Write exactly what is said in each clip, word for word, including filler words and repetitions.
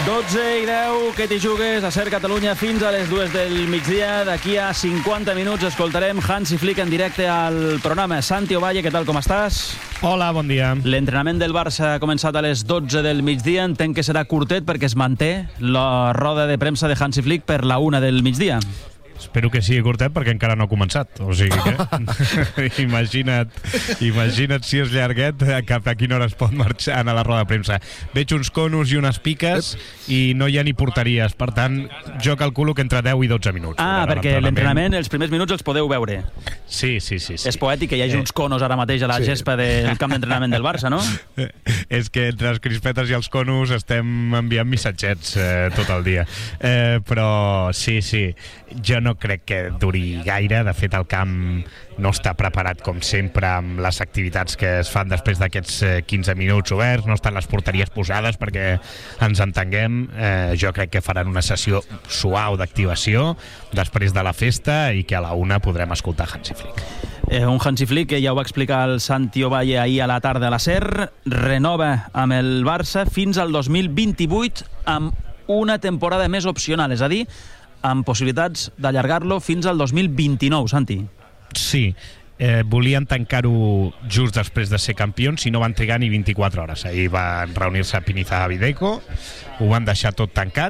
dotze i deu, que t'hi jugues a Ser Catalunya fins a les dues del migdia. D'aquí a cinquanta minuts escoltarem Hansi Flick en directe al programa. Santi Ovalle, què tal, com estàs? Hola, bon dia. L'entrenament del Barça ha començat a les dotze del migdia. Entenc que serà curtet perquè es manté la roda de premsa de Hansi Flick per la una del migdia. Espero que sigui curtet perquè encara no ha començat. O sigui que imagina't, imagina't si és llarguet cap a quina hora es pot marxar a la roda de premsa. Veig uns conos i unes piques i no hi ha ni porteries. Per tant, jo calculo que entre deu i dotze minuts. Ah, perquè l'entrenament, els primers minuts els podeu veure. Sí, sí, sí. sí. És poètic que hi hagi uns conos ara mateix a la sí. gespa del camp d'entrenament del Barça, no? És que entre les crispetes i els conos estem enviant missatgets eh, tot el dia. Eh, però sí, sí, jo no crec que duri gaire. De fet, el camp no està preparat, com sempre, amb les activitats que es fan després d'aquests quinze minuts oberts. No estan les porteries posades perquè ens entenguem. Eh, jo crec que faran una sessió suau d'activació després de la festa i que a la una podrem escoltar Hansi Flick. Eh, un Hansi Flick que ja ho va explicar el Santi Ovalle ahir a la tarda a la SER, renova amb el Barça fins al dos mil vint-i-vuit amb una temporada més opcional, és a dir, amb possibilitats d'allargar-lo fins al dos mil vint-i-nou, Santi. Sí, eh, volien tancar-ho just després de ser campions i no van trigar ni vint-i-quatre hores. Ahir van reunir-se a Pinizaga Videco, ho van deixar tot tancat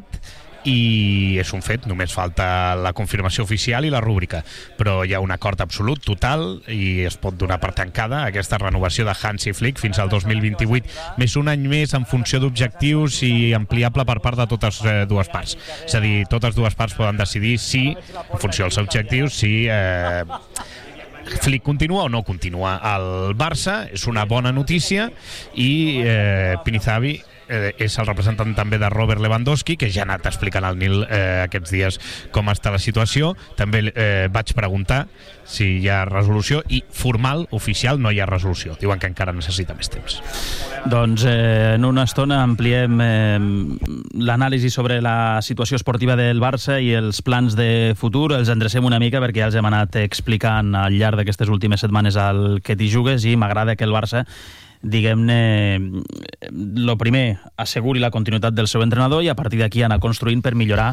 i és un fet, només falta la confirmació oficial i la rúbrica, però hi ha un acord absolut, total, i es pot donar per tancada aquesta renovació de Hansi Flick fins al dos mil vint-i-vuit, més un any més en funció d'objectius i ampliable per part de totes eh, dues parts. És a dir, totes dues parts poden decidir si, en funció dels objectius, si eh, Flick continua o no continua al Barça. És una bona notícia i eh, Pinizaga Eh, és el representant també de Robert Lewandowski, que ja ha anat explicant al Nil eh, aquests dies com està la situació. També eh, vaig preguntar si hi ha resolució i formal, oficial, no hi ha resolució. Diuen que encara necessita més temps. Doncs eh, en una estona ampliem eh, l'anàlisi sobre la situació esportiva del Barça i els plans de futur. Els endrecem una mica perquè ja els hem anat explicant al llarg d'aquestes últimes setmanes al que t'hi jugues i m'agrada que el Barça, diguem-ne, lo primer, asseguri la continuïtat del seu entrenador i a partir d'aquí anar construint per millorar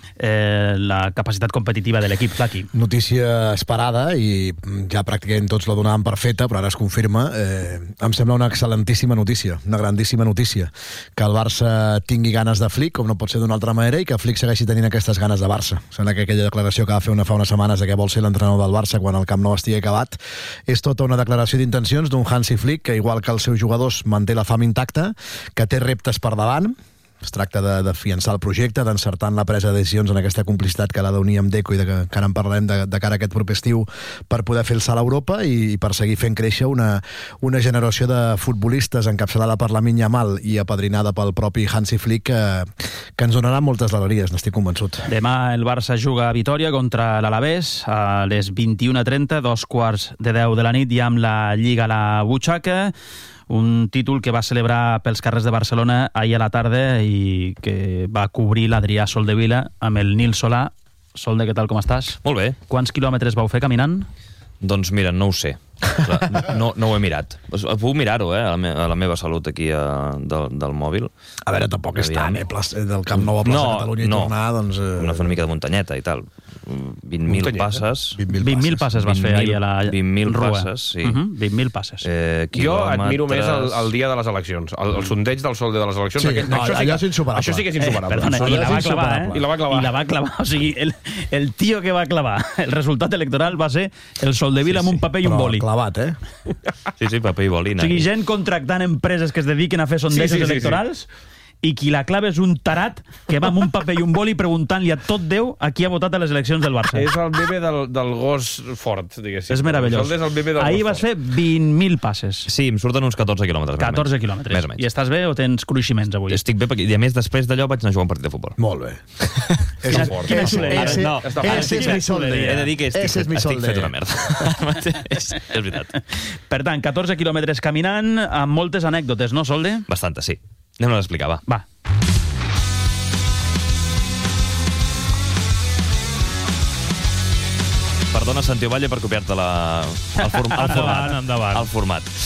eh, la capacitat competitiva de l'equip. Plaqui. Notícia esperada i ja pràcticament tots la donàvem per feta, però ara es confirma. Eh, em sembla una excel·lentíssima notícia, una grandíssima notícia, que el Barça tingui ganes de Flick, com no pot ser d'una altra manera, i que Flick segueixi tenint aquestes ganes de Barça. Sembla que aquella declaració que va fer una, fa unes setmanes de que vol ser l'entrenador del Barça quan el Camp Nou estigui acabat és tota una declaració d'intencions d'un Hansi Flick que, igual que els seus jugadors, manté la fam intacta, que té reptes per davant. Es tracta de, de fiançar el projecte, d'encertar en la presa de decisions en aquesta complicitat que l'ha d'unir amb Deco i de que, que ara en parlarem de, de cara a aquest proper estiu per poder fer el salt a Europa i, i per seguir fent créixer una, una generació de futbolistes encapçalada per Lamine Yamal i apadrinada pel propi Hansi Flick que, que ens donarà moltes alegries, n'estic convençut. Demà el Barça juga a Vitòria contra l'Alavés a les vint-i-una trenta, dos quarts de deu de la nit, i amb la Lliga a la butxaca. Un títol que va celebrar pels carrers de Barcelona ahir a la tarda i que va cobrir l'Adrià Soldevila amb el Nil Solà. Solde, què tal, com estàs? Molt bé. Quants quilòmetres vau fer caminant? Doncs mira, no ho sé. No, no ho he mirat. Puc mirar-ho, eh, a la, me a la meva salut aquí a, del, del mòbil. A veure, tampoc és tant, eh, del Camp Nou a plaça no, Catalunya i no. tornar, doncs... Eh... Una, una mica de muntanyeta i tal. vint mil passes. vint mil passes vas fer ahir a la vint mil Rua. passes, sí. Uh -huh, vint mil passes. Eh, jo admiro més el, el dia de les eleccions, el, el sondeig del sol de les eleccions. Sí, aquest, no, això, sí que, és insuperable. això sí que és insuperable. Eh, perdona, i la va clavar, eh? I la va clavar. I la va clavar. O sigui, el, el tio que va clavar el resultat electoral va ser el Soldevila sí, sí. amb un paper i un Però boli. clavat, eh? Sí, sí, paper i boli. O sigui, gent contractant empreses que es dediquen a fer sondejos sí, sí, sí, electorals sí. i qui la clava és un tarat que va amb un paper i un boli preguntant-li a tot Déu a qui ha votat a les eleccions del Barça. És el meme del, del gos fort, diguéssim. És meravellós. És el meme del Ahir gos vas fort. fer vint mil passes. Sí, em surten uns catorze quilòmetres. catorze quilòmetres. Més o menys. I estàs bé o tens cruiximents avui? Estic bé, perquè, i a més, després d'allò vaig anar a jugar un partit de futbol. Molt bé. És Quina- fort. quina Ese, soleria. ese, No, ese és mi solde. He de dir que estic, Ese és mi estic solde. fet una merda. és, és veritat. Per tant, catorze quilòmetres caminant amb moltes anècdotes, no, Solde? Bastanta, sí. Anem a l'explicar, va. Va. Perdona, Santi Ovalle, per copiar-te la... el, form el Endavant, format. endavant. El format.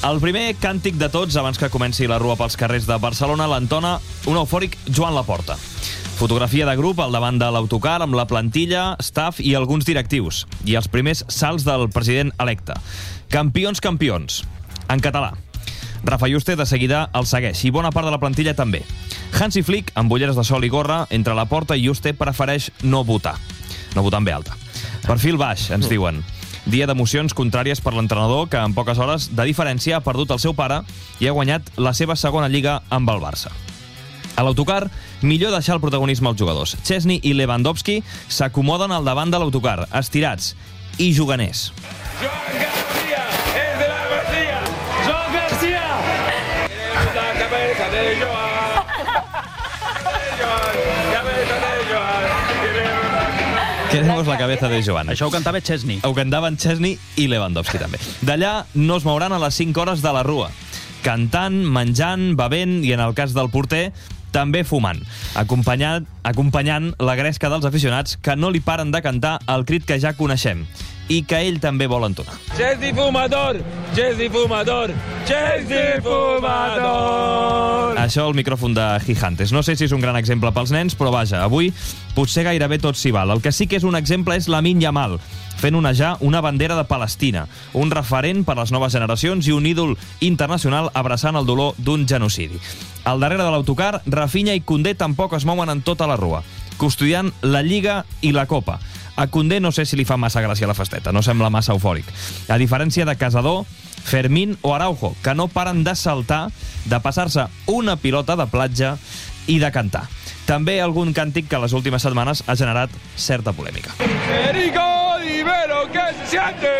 El primer càntic de tots, abans que comenci la rua pels carrers de Barcelona, l'entona un eufòric Joan Laporta. Fotografia de grup al davant de l'autocar amb la plantilla, staff i alguns directius. I els primers salts del president electe. Campions, campions. En català. Rafa Yuste de seguida el segueix, i bona part de la plantilla també. Hansi Flick, amb ulleres de sol i gorra, entre Laporta i Yuste prefereix no votar. No votar en ve alta. Perfil baix, ens diuen. Dia d'emocions contràries per l'entrenador, que en poques hores de diferència ha perdut el seu pare i ha guanyat la seva segona lliga amb el Barça. A l'autocar, millor deixar el protagonisme als jugadors. Chesney i Lewandowski s'acomoden al davant de l'autocar, estirats i juganers. Joan García, és de la García! Joan García! La cabeza de Joan! Joan, cabeza de Joan! Queremos la cabeza de Joan. Això ho cantava Chesney. Ho cantaven Chesney i Lewandowski, també. D'allà no es mouran a les cinc hores de la rua. Cantant, menjant, bevent i, en el cas del porter, també fumant, acompanyant, acompanyant la gresca dels aficionats que no li paren de cantar el crit que ja coneixem i que ell també vol entonar. Chesney fumador! Chesney fumador! Chesney fumador! Això al micròfon de Gigantes. No sé si és un gran exemple pels nens, però vaja, avui potser gairebé tot s'hi val. El que sí que és un exemple és Lamine Yamal, fent onejar una bandera de Palestina, un referent per a les noves generacions i un ídol internacional abraçant el dolor d'un genocidi. Al darrere de l'autocar, Rafinha i Koundé tampoc es mouen en tota la rua, custodiant la Lliga i la Copa. A Koundé no sé si li fa massa gràcia la festeta, no sembla massa eufòric. A diferència de Casador, Fermín o Araujo, que no paren de saltar, de passar-se una pilota de platja i de cantar. També algun càntic que les últimes setmanes ha generat certa polèmica. Federico, dime lo que se siente.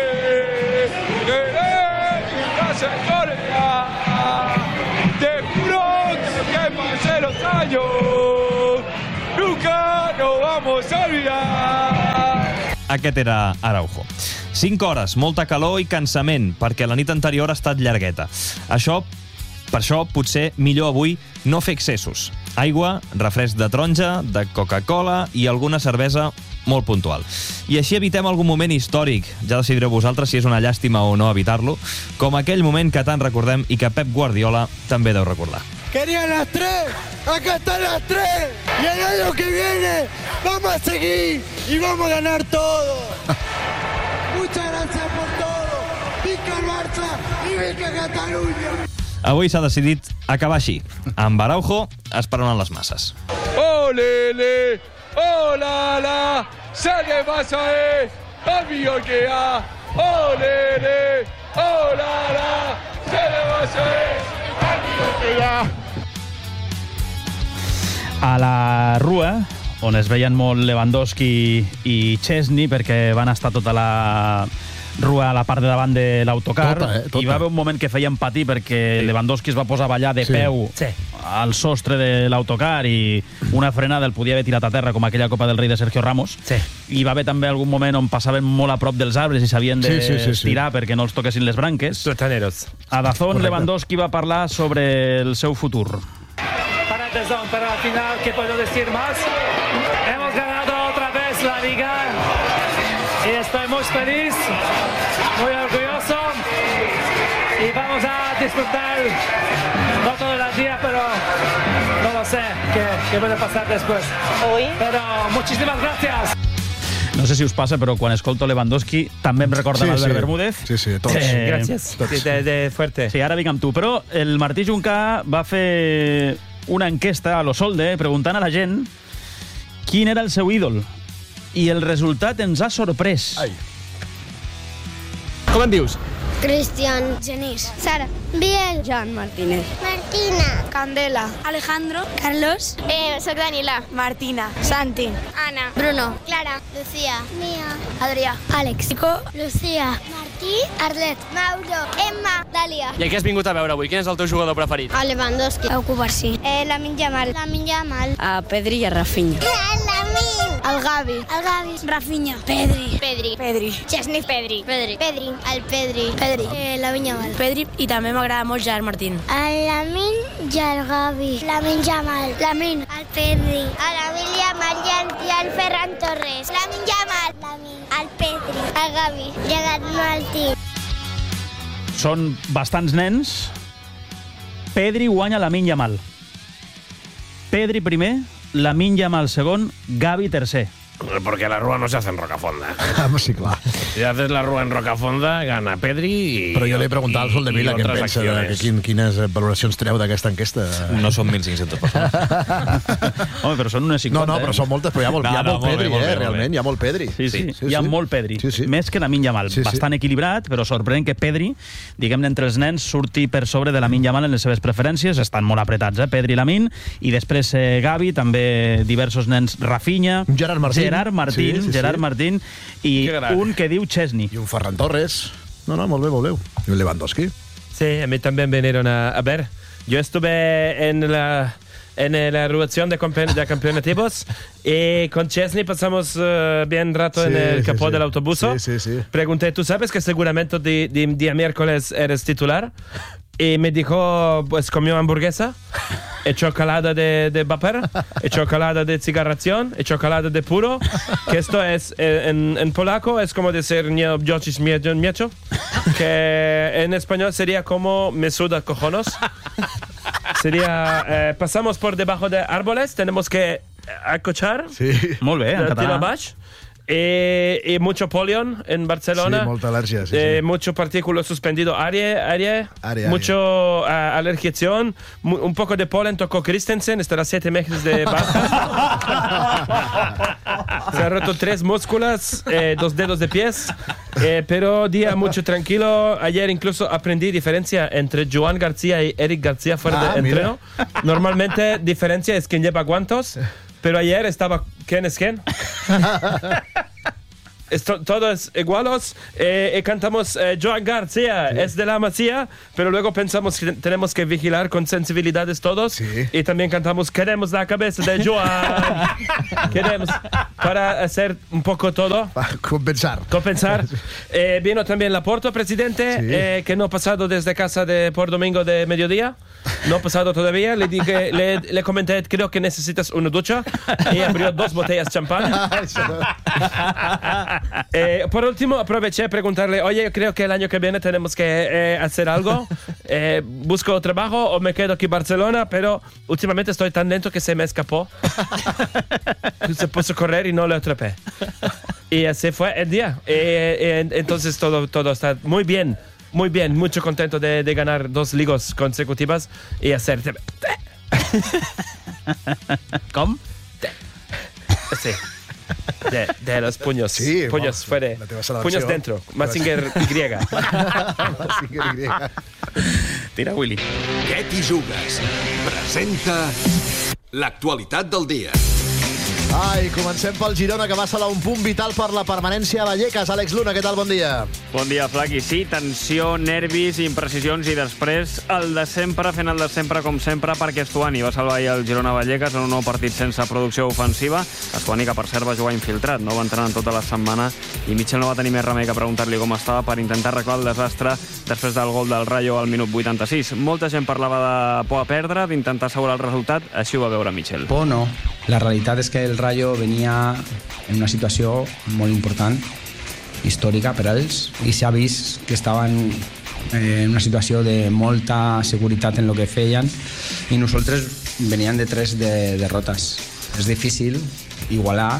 Querer una historia. Te juro que que pasé los años nunca nos vamos a olvidar. Aquest era Araujo. Cinc hores, molta calor i cansament, perquè la nit anterior ha estat llargueta. Això, per això, potser millor avui no fer excessos. Aigua, refresc de taronja, de Coca-Cola i alguna cervesa molt puntual. I així evitem algun moment històric, ja decidireu vosaltres si és una llàstima o no evitar-lo, com aquell moment que tant recordem i que Pep Guardiola també deu recordar. Querían las tres, acá están las tres, y el año que viene vamos a seguir y vamos a ganar todo. Muchas gracias por todo, viva el Barça y viva Catalunya. Avui s'ha decidit acabar així, amb Araujo esperant les masses. Olele, olala, sale Barça, eh, amigo que ha. Olele, olala, sale Barça, eh, amigo que ha. A la rua, on es veien molt Lewandowski i Chesney, perquè van estar tota la rua a la part de davant de l'autocar, tota, eh, tota. Hi va haver un moment que feien patir perquè sí. Lewandowski es va posar a ballar de sí. peu sí. al sostre de l'autocar i una frenada el podia haver tirat a terra, com aquella Copa del Rei de Sergio Ramos. Sí. Hi va haver també algun moment on passaven molt a prop dels arbres i s'havien de sí, sí, sí, estirar sí. perquè no els toquessin les branques. Plataneros. A Dazón, Lewandowski va parlar sobre el seu futur. Para Dazón, para la final, ¿qué puedo decir más? Hemos ganado otra vez la Liga y estoy muy feliz, muy orgulloso y vamos a disfrutar, no todo el día, pero no lo sé qué, qué puede pasar después. Hoy. Pero muchísimas gracias. No sé si us passa, però quan escolto Lewandowski també em recorda sí, Albert sí. Bermúdez. Sí, sí, tots. Eh, Gràcies. Tots. De, de fuerte. Sí, ara vinc amb tu. Però el Martí Juncà va fer una enquesta a l'Osolde preguntant a la gent quin era el seu ídol. I el resultat ens ha sorprès. Ai. Com en dius? Cristian, Genís, Sara, Biel, Joan Martínez, Martina, Candela, Alejandro, Carlos, eh, soc Daniela, Martina, Santi, Ana, Bruno, Clara, Lucía, Mia, Adrià, Àlex, Nico, Lucía, Martí, Arlet, Mauro, Emma, Dàlia. I què has vingut a veure avui? Quin és el teu jugador preferit? A Lewandowski, a Cubarsí, eh, Lamine Yamal, Lamine Yamal, a Pedri i a Rafinha. Lamine, el Gavi, el Gavi, Rafinha, Pedri, Pedri, Pedri, Chesney, Pedri, Pedri, Pedri, el Pedri, Pedri, eh, Lamine Yamal, Pedri, i també m'agrada molt Gerard Martín. El Lamine i el Gavi, Lamine Yamal, Lamine, el Pedri, el Lamine Yamal i el, i el Ferran Torres, Lamine Yamal, Lamine, el Pedri, el Gavi, Gerard Martín. són bastants nens. Pedri guanya Lamine Yamal. Pedri primer, Lamine Yamal segon, Gavi tercer. Porque la rúa no se hace en Rocafonda. Sí, clar. Si haces la rúa en Rocafonda, gana Pedri i... Però jo li he preguntat al Soldevila què en pensa, de, quin, quines valoracions treu d'aquesta enquesta. No són mil cinc-centes persones. Home, però són unes cinquanta. No, no, però són moltes, però hi ha molt, no, hi ha no, molt molt Pedri, bé, molt eh, bé, realment, hi ha molt Pedri. Sí, sí, sí, hi ha sí. molt Pedri. Sí, sí. Més que Lamine Yamal. Sí, sí. Bastant equilibrat, però sorprèn que Pedri, diguem-ne, entre els nens, surti per sobre de Lamine Yamal en les seves preferències. Estan molt apretats, eh? Pedri i Lamine. I després eh, Gavi, també diversos nens, Rafinha, Gerard Martín. Gerard Martín, Sí, sí, Gerard sí. Martín i un que diu Chesney. I un Ferran Torres. No, no, molt bé, molt bé. I un Lewandowski. Sí, a mí también vinieron a, a ver. Yo estuve en la, en la reunión de, campe de campeonativos y con Chesney pasamos uh, bien rato Sí, en el sí, capó sí. del autobús. Sí, sí, sí. Pregunté, ¿tú sabes que seguramente de, de, día miércoles eres titular? Y me dijo, pues comió hamburguesa, y chocolate de, de vapor, y chocolate de cigarración, y chocolate de puro, que esto es, eh, en, en polaco, es como decir "nie wziąć miecho", que en español sería como me suda cojones. Sería, eh, pasamos por debajo de árboles, tenemos que acochar. Sí. Molt bé, en de català. Tirabaix. Y, y mucho polión en Barcelona. Sí, molta al·lèrgia, sí, Eh, sí. mucho partículo suspendido, aire, aire, Aire, mucho uh, alergiación, mu un poco de polen tocó Christensen, estará siete meses de baja. Se ha roto tres músculas, eh, dos dedos de pies, eh, pero día mucho tranquilo. Ayer incluso aprendí diferencia entre Joan García y Eric García fuera Ah, de mira. entreno. Normalmente diferencia es quien lleva guantos, pero ayer estaba quién es quién. Esto, todos igualos, eh, y cantamos eh, Joan García, sí. Es de la Masía, pero luego pensamos que tenemos que vigilar con sensibilidades todos, sí. Y también cantamos queremos la cabeza de Joan, queremos, para hacer un poco todo. Para compensar. Compensar. Eh, vino también Laporta, presidente, Sí. eh, que no ha pasado desde casa de por domingo de mediodía. No ha pasado todavía. Le dije, le, le comenté, creo que necesitas una ducha. Y abrió dos botellas de champán. Eh, por último, aproveché a preguntarle, oye, creo que el año que viene tenemos que eh, hacer algo. Eh, busco trabajo o me quedo aquí en Barcelona, pero últimamente estoy tan lento que se me escapó. Se puso a correr y no lo atrapé. Y así fue el día. Eh, eh, entonces todo, todo está muy bien. Muy bien, mucho contento de, de ganar dos ligas consecutivas y hacer... Com? Sí. De, de los puños. Sí, puños vamos, fuera. la teva celebració. Puños dentro. Mazinger Y. Mazinger Y. Tira, Willy. Què t'hi jugues? Presenta l'actualitat del dia. Ai, comencem pel Girona, que va salar un punt vital per la permanència a Vallecas. Àlex Luna, què tal? Bon dia. Bon dia, Flaqui. Sí, tensió, nervis, imprecisions i després el de sempre, fent el de sempre com sempre, perquè Estuani va salvar ahir el Girona Vallecas en un nou partit sense producció ofensiva. Estuani, que per cert va jugar infiltrat, no va entrenar tota la setmana i Mitchell no va tenir més remei que preguntar-li com estava per intentar arreglar el desastre després del gol del Rayo al minut vuitanta-sis. Molta gent parlava de por a perdre, d'intentar assegurar el resultat, així ho va veure Mitchell. Por no. La realitat és que el Rayo venia en una situació molt important, històrica per a ells, i s'ha vist que estaven en una situació de molta seguretat en el que feien i nosaltres veníem de tres de derrotes. És difícil igualar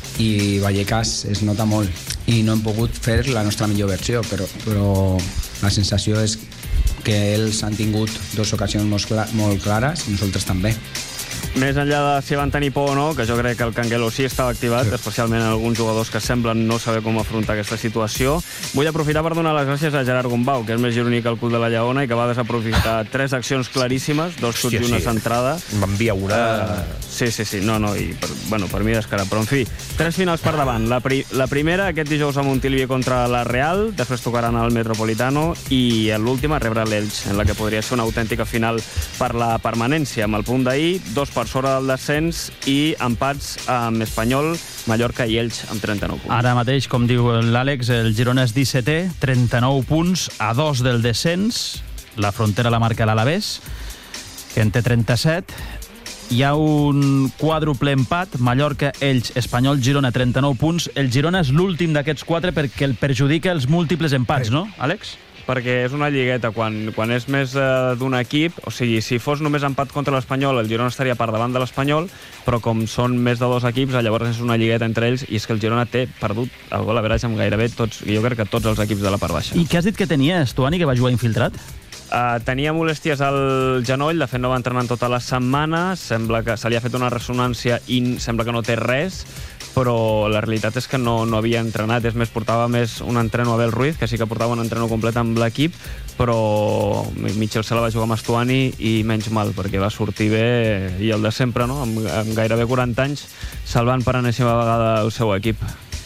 i Vallecas es nota molt i no hem pogut fer la nostra millor versió, però, però la sensació és que ells han tingut dues ocasions molt, cl molt clares i nosaltres també. Més enllà de si van tenir por o no, que jo crec que el Canguelo sí estava activat, sí. Especialment alguns jugadors que semblen no saber com afrontar aquesta situació. Vull aprofitar per donar les gràcies a Gerard Gombau, que és més gironí que el cul de la Lleona i que va desaprofitar tres accions claríssimes, dos xuts i una sí. centrada. M'envia una... Uh, sí, sí, sí, no, no, i per, bueno, per mi descarat, però en fi, tres finals per davant. La, pri la primera, aquest dijous a Montilivi contra la Real, després tocaran al Metropolitano i l'última rebre l'Elx, en la que podria ser una autèntica final per la permanència, amb el punt d'ahir, dos per sobre del descens i empats amb Espanyol, Mallorca i Elx amb trenta-nou punts. Ara mateix, com diu l'Àlex, el Girona és dissetè, trenta-nou punts, a dos del descens. La frontera la marca l'Alavés, que en té trenta-set. Hi ha un quàdruple empat, Mallorca, Elx, Espanyol, Girona, trenta-nou punts. El Girona és l'últim d'aquests quatre perquè el perjudica els múltiples empats, no, Àlex? perquè és una lligueta. Quan, quan és més eh, d'un equip, o sigui, si fos només empat contra l'Espanyol, el Girona estaria per davant de l'Espanyol, però com són més de dos equips, llavors és una lligueta entre ells, i és que el Girona té perdut el gol average amb gairebé tots, jo crec que tots els equips de la part baixa. I què has dit que tenia Stuani, que va jugar infiltrat? Uh, tenia molèsties al genoll, de fet no va entrenar en tota la setmana, sembla que se li ha fet una ressonància i sembla que no té res, però la realitat és que no, no havia entrenat, és més, portava més un entreno a Abel Ruiz, que sí que portava un entreno complet amb l'equip, però Michel se la va jugar amb Stuani i menys mal, perquè va sortir bé, i el de sempre, no? amb, amb gairebé quaranta anys, salvant per enèsima vegada el seu equip.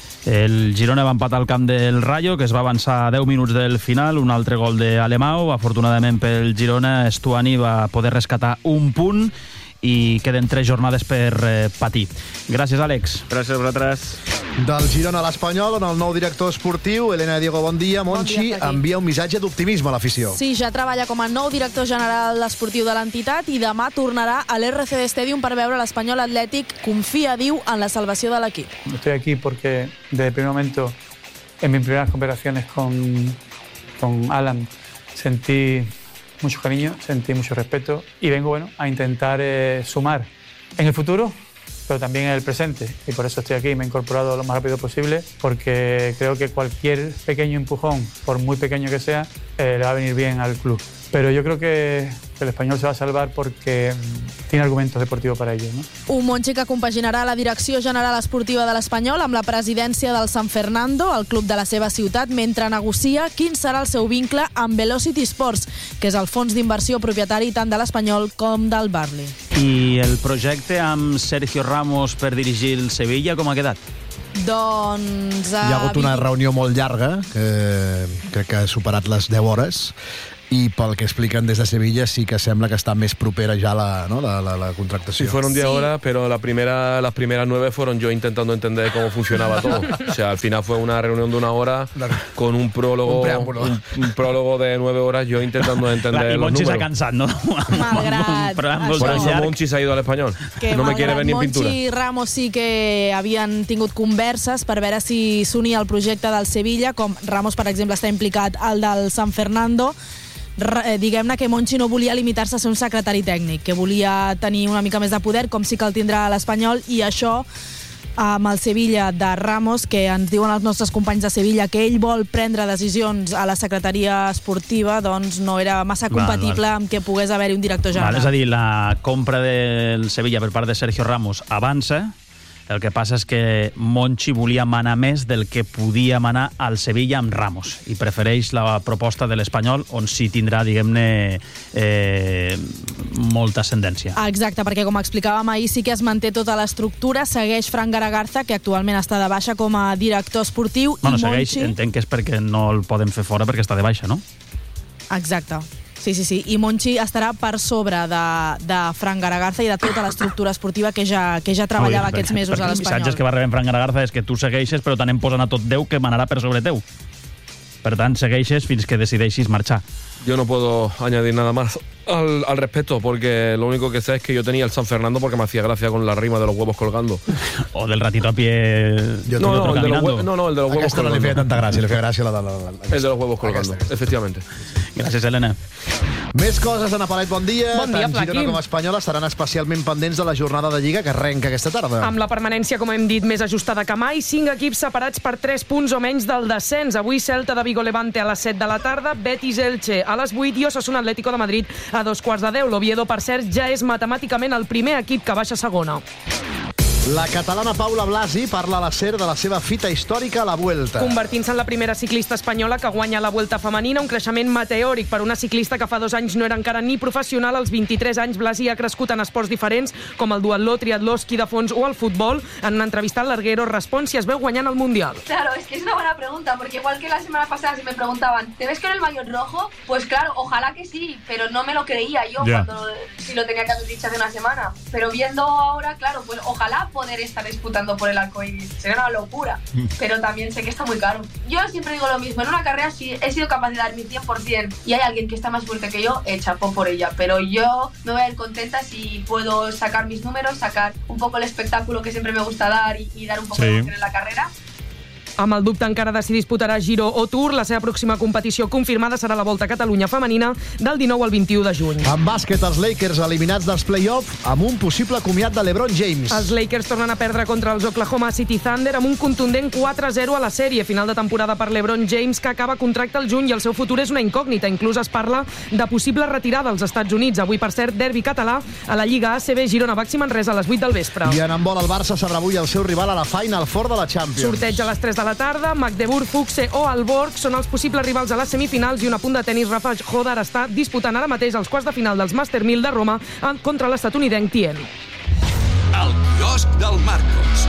El Girona va empatar al camp del Rayo, que es va avançar a deu minuts del final, un altre gol d'Alemão. Afortunadament pel Girona, Stuani va poder rescatar un punt i queden tres jornades per eh, patir. Gràcies, Àlex. Gràcies a vosaltres. Del Girona a l'Espanyol, on el nou director esportiu, Elena Diego, bon dia. Monchi, bon dia, envia un missatge d'optimisme a l'afició. Sí, ja treballa com a nou director general esportiu de l'entitat i demà tornarà a l'R C D Stadium per veure l'Espanyol Atlètic. Confia, diu, en la salvació de l'equip. Estoy aquí porque desde el primer momento, en mis primeras conversaciones con, con Alan, sentí mucho cariño, sentí mucho respeto y vengo bueno, a intentar eh, sumar en el futuro, pero también en el presente. Y por eso estoy aquí, me he incorporado lo más rápido posible, porque creo que cualquier pequeño empujón, por muy pequeño que sea, eh, le va a venir bien al club. Pero yo creo que el Espanyol se va a salvar porque tiene argumentos deportivos para ello, ¿no? Un Monchi que compaginarà la direcció general esportiva de l'Espanyol amb la presidència del San Fernando, el club de la seva ciutat, mentre negocia quin serà el seu vincle amb Velocity Sports, que és el fons d'inversió propietari tant de l'Espanyol com del Burnley. I el projecte amb Sergio Ramos per dirigir el Sevilla, com ha quedat? Doncs... Hi ha hagut una reunió molt llarga, que crec que ha superat les deu hores, y pel que explican desde Sevilla sí que sembla que está más propera ya la, ¿no? la, la, la contratación. Sí, fueron diez sí. horas, pero la primera, las primeras nueve fueron yo intentando entender cómo funcionaba todo. O sea, al final fue una reunión de una hora con un prólogo, un, un, un prólogo de nueve horas, yo intentando entender y los Monchi números. s'ha cansat, no? Malgrat Por eso Monchi se ha ido al Espanyol. Que no me quiere ver ni en pintura. Monchi i Ramos sí que havien tingut converses per veure si s'unia al projecte del Sevilla, com Ramos, per exemple, està implicat al del San Fernando. Eh, diguem-ne que Monchi no volia limitar-se a ser un secretari tècnic, que volia tenir una mica més de poder, com sí que el tindrà a l'Espanyol, i això amb el Sevilla de Ramos, que ens diuen els nostres companys de Sevilla que ell vol prendre decisions a la secretaria esportiva, doncs no era massa compatible val, val. amb que pogués haver-hi un director general. Val, és a dir, la compra del Sevilla per part de Sergio Ramos avança. El que passa és que Monchi volia manar més del que podia manar al Sevilla amb Ramos i prefereix la proposta de l'Espanyol, on sí tindrà, diguem-ne, eh, molta ascendència. Exacte, perquè com explicàvem ahir, sí que es manté tota l'estructura, segueix Fran Garagarza, que actualment està de baixa com a director esportiu, bueno, i segueix, Monchi... entenc que és perquè no el poden fer fora perquè està de baixa, no? Exacte. Sí, sí, sí. I Monchi estarà per sobre de, de Fran Garagarza i de tota l'estructura esportiva que ja, que ja treballava Ui, aquests mesos a l'Espanyol. Els missatges que va rebent Fran Garagarza és que tu segueixes, però t'anem posant a tot Déu que manarà per sobre teu. Per tant, segueixes fins que decideixis marxar. Yo no puedo añadir nada más al, al respecto, porque lo único que sé es que yo tenía el San Fernando porque me hacía gracia con la rima de los huevos colgando. O del ratito a pie. Yo no, no, el de los hue- no, no, el de los huevos Aquesta colgando. no li feia tanta gràcia, li feia gràcia la de la... la, el de los huevos colgando, aquesta. Efectivamente. Gràcies, Helena. Més coses, Ana Palet, bon dia. Bon dia, Tant Girona Flaquín. com Espanyola estaran especialment pendents de la jornada de Lliga que arrenca aquesta tarda. Amb la permanència, com hem dit, més ajustada que mai, cinc equips separats per tres punts o menys del descens. Avui Celta de Vigo Levante a les set de la tarda, Betis Elche a les vuit i Osasuna Atlético de Madrid a dos quarts de deu. L'Oviedo, per cert, ja és matemàticament el primer equip que baixa a segona. La catalana Paula Blasi parla a la SER de la seva fita històrica a la Vuelta. Convertint-se en la primera ciclista espanyola que guanya la Vuelta femenina, un creixement meteòric per una ciclista que fa dos anys no era encara ni professional. Als vint-i-tres anys, Blasi ha crescut en esports diferents com el duatló, triatló, esquí de fons o el futbol. En una entrevista al Larguero respon si es veu guanyant el Mundial. Claro, es que es una buena pregunta, porque igual que la semana pasada si me preguntaban, ¿te ves con el maillot rojo? Pues claro, ojalá que sí, pero no me lo creía yo yeah. cuando si lo tenía que haber dicho hace una semana. Pero viendo ahora, claro, pues ojalá poder estar disputando por el arcoíris. Sería una locura, pero también sé que está muy caro. Yo siempre digo lo mismo, en una carrera si he sido capaz de dar mi cien por ciento y hay alguien que está más fuerte que yo, eh, chapó por ella, pero yo me voy a ir contenta si puedo sacar mis números, sacar un poco el espectáculo que siempre me gusta dar y, y dar un poco sí. de emoción en la carrera. Amb el dubte encara de si disputarà Giro o Tour, la seva pròxima competició confirmada serà la Volta a Catalunya femenina del dinou al vint-i-u de juny. En bàsquet, els Lakers eliminats dels play-off amb un possible comiat de LeBron James. Els Lakers tornen a perdre contra els Oklahoma City Thunder amb un contundent quatre a zero a la sèrie. Final de temporada per LeBron James, que acaba contracte al juny i el seu futur és una incògnita. Inclús es parla de possible retirada als Estats Units. Avui, per cert, derbi català a la Lliga A C B Girona Baxi Manresa a les vuit del vespre. I en handbol, el Barça sabrà avui el seu rival a la Final Four de la Champions. Sorteig a les tres de la tarda. Magdeburg, Fuxe o Alborg són els possibles rivals a les semifinals i un apunt de tenis. Rafa Hodar està disputant ara mateix els quarts de final dels Master mil de Roma contra l'estatunidenc Tien. El quiosc del Marcos.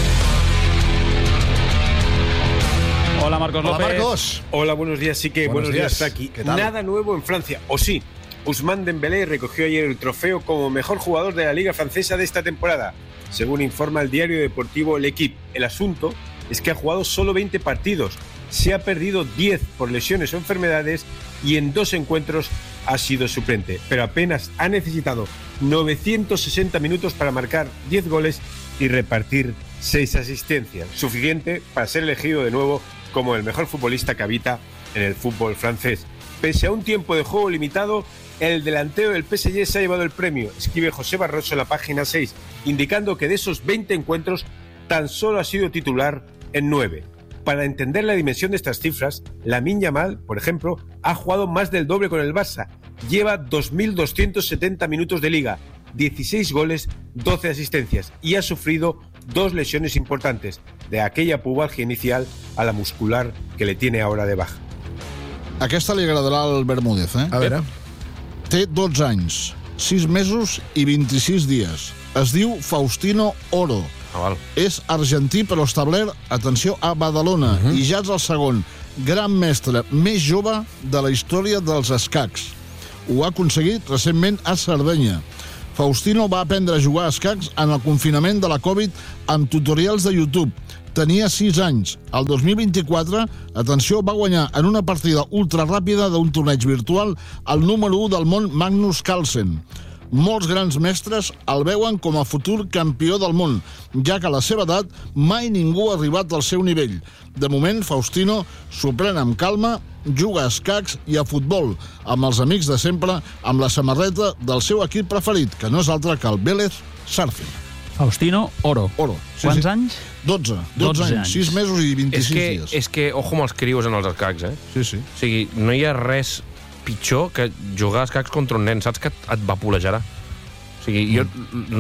Hola, Marcos Hola, López. Marcos. Hola, buenos días. Sí que buenos, Buenos días. días. Está aquí. ¿Qué tal? Nada nuevo en Francia. O sí, Ousmane Dembélé recogió ayer el trofeo como mejor jugador de la Liga Francesa de esta temporada, según informa el diario deportivo L'Équipe. El asunto es que ha jugado solo veinte partidos, se ha perdido diez por lesiones o enfermedades y en dos encuentros ha sido suplente, pero apenas ha necesitado novecientos sesenta minutos para marcar diez goles y repartir seis asistencias, suficiente para ser elegido de nuevo como el mejor futbolista que habita en el fútbol francés. Pese a un tiempo de juego limitado, el delantero del P S G se ha llevado el premio, escribe José Barroso en la página seis, indicando que de esos veinte encuentros tan solo ha sido titular en nueve. Para entender la dimensión de estas cifras, Lamine Yamal, por ejemplo, ha jugado más del doble con el Barça. Lleva dos mil doscientos setenta minutos de liga, dieciséis goles, doce asistencias y ha sufrido dos lesiones importantes, de aquella pubalgia inicial a la muscular que le tiene ahora de baja. Aquesta li agradarà al Bermúdez, eh? A veure. Té dotze anys, sis mesos i vint-i-sis dies. Es diu Faustino Oro. Ah, val. És argentí però establert, atenció, a Badalona, uh -huh. i ja és el segon gran mestre més jove de la història dels escacs. Ho ha aconseguit recentment a Sardenya. Faustino va aprendre a jugar a escacs en el confinament de la Covid amb tutorials de YouTube. Tenia sis anys. El dos mil vint-i-quatre, atenció, va guanyar en una partida ultraràpida d'un torneig virtual el número u del món, Magnus Carlsen. Molts grans mestres el veuen com a futur campió del món, ja que a la seva edat mai ningú ha arribat al seu nivell. De moment, Faustino s'ho pren amb calma, juga a escacs i a futbol, amb els amics de sempre, amb la samarreta del seu equip preferit, que no és altre que el Vélez Sarsfield. Faustino Oro. Oro. Sí, Quants sí. anys? dotze. dotze anys. anys. sis mesos i vint-i-sis és que, dies. És que, ojo amb els crios en els escacs, eh? Sí, sí. O sigui, no hi ha res pitjor que jugar a escacs contra un nen. Saps que et vapulejarà? O sigui, jo